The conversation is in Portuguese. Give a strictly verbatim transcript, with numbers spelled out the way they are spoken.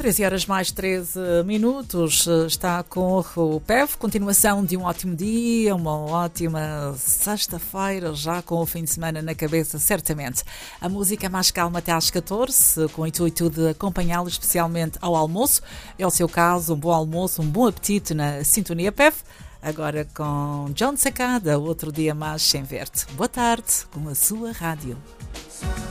treze horas mais treze minutos, está com o P E V, continuação de um ótimo dia, uma ótima sexta-feira, já com o fim de semana na cabeça, certamente. A música mais calma até às catorze, com o intuito de acompanhá-lo especialmente ao almoço. É o seu caso, um bom almoço, um bom apetite na Sintonia P E V. Agora com John Sacada, outro dia mais sem verte. Boa tarde, com a sua rádio.